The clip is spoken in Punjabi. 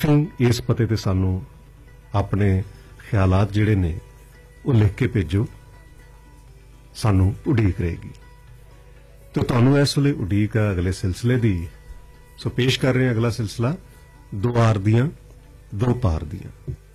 ਤੁਸੀਂ ਇਸ ਪਤੇ ਤੇ ਸਾਨੂੰ ਆਪਣੇ ਖਿਆਲਾਤ ਜਿਹੜੇ ਨੇ ਉਹ ਲਿਖ ਕੇ ਭੇਜੋ, ਸਾਨੂੰ ਉਡੀਕ ਰਹੇਗੀ। ਤੇ ਤੁਹਾਨੂੰ ਇਸ ਵੇਲੇ ਉਡੀਕ ਆ ਅਗਲੇ ਸਿਲਸਿਲੇ ਦੀ। ਸੋ ਪੇਸ਼ ਕਰ ਰਹੇ ਹਾਂ ਅਗਲਾ ਸਿਲਸਿਲਾ, ਦੋ ਆਰ ਦੀਆਂ ਦੋ ਪਾਰ ਦੀਆਂ।